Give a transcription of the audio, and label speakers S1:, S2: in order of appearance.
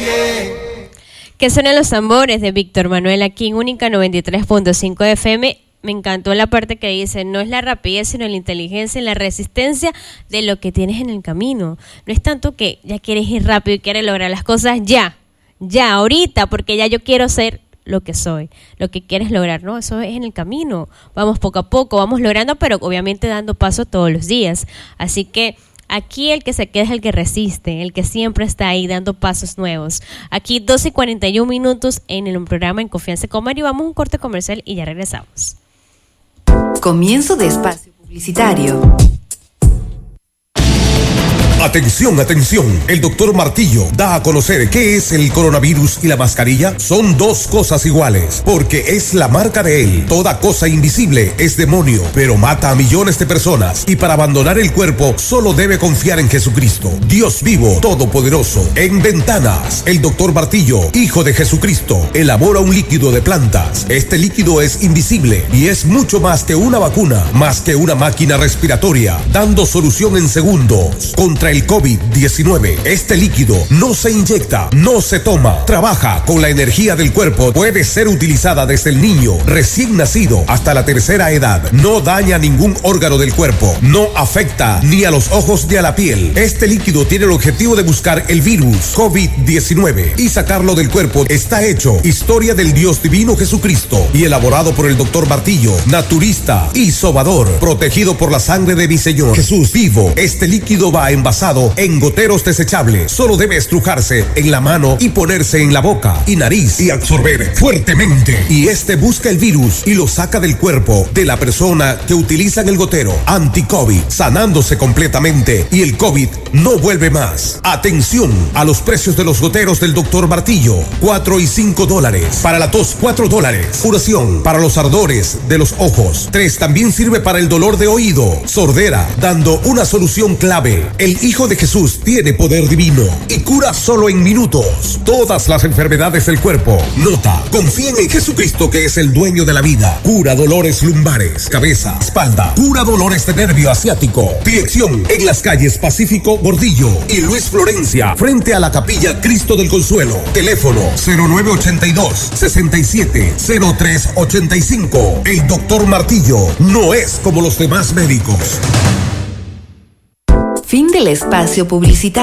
S1: Que suenan los tambores de Víctor Manuel aquí en Única 93.5 FM. Me encantó la parte que dice, no es la rapidez, sino la inteligencia y la resistencia de lo que tienes en el camino. No es tanto que ya quieres ir rápido y quieres lograr las cosas ya, ahorita, porque ya yo quiero ser lo que soy, lo que quieres lograr, ¿no? Eso es en el camino. Vamos poco a poco, vamos logrando, pero obviamente dando paso todos los días. Así que aquí el que se queda es el que resiste, el que siempre está ahí dando pasos nuevos. Aquí 12:41 en el programa En Confianza con Mari. Vamos a un corte comercial y ya regresamos.
S2: Comienzo de espacio publicitario.
S3: Atención, atención. El doctor Martillo da a conocer qué es el coronavirus y la mascarilla. Son dos cosas iguales, porque es la marca de él. Toda cosa invisible es demonio, pero mata a millones de personas. Y para abandonar el cuerpo, solo debe confiar en Jesucristo, Dios vivo, todopoderoso. En Ventanas, el doctor Martillo, hijo de Jesucristo, elabora un líquido de plantas. Este líquido es invisible y es mucho más que una vacuna, más que una máquina respiratoria, dando solución en segundos contra el COVID-19. Este líquido no se inyecta, no se toma, trabaja con la energía del cuerpo, puede ser utilizada desde el niño recién nacido hasta la tercera edad, no daña ningún órgano del cuerpo, no afecta ni a los ojos ni a la piel. Este líquido tiene el objetivo de buscar el virus COVID-19 y sacarlo del cuerpo. Está hecho historia del Dios divino Jesucristo y elaborado por el doctor Martillo, naturista y sobador, protegido por la sangre de mi Señor Jesús vivo. Este líquido va envasado en goteros desechables. Solo debe estrujarse en la mano y ponerse en la boca y nariz y absorber fuertemente. Y este busca el virus y lo saca del cuerpo de la persona que utiliza el gotero anti-COVID, sanándose completamente y el COVID no vuelve más. Atención a los precios de los goteros del doctor Martillo: $4 y $5. Para la tos, $4. Curación para los ardores de los ojos, $3. También sirve para el dolor de oído, sordera, dando una solución clave. El Hijo de Jesús tiene poder divino y cura solo en minutos todas las enfermedades del cuerpo. Nota: confíen en Jesucristo, que es el dueño de la vida. Cura dolores lumbares, cabeza, espalda. Cura dolores de nervio asiático. Dirección: en las calles Pacífico, Gordillo y Luis Florencia, frente a la Capilla Cristo del Consuelo. Teléfono 0982-670385. El doctor Martillo no es como los demás médicos.
S2: Fin del espacio publicitario.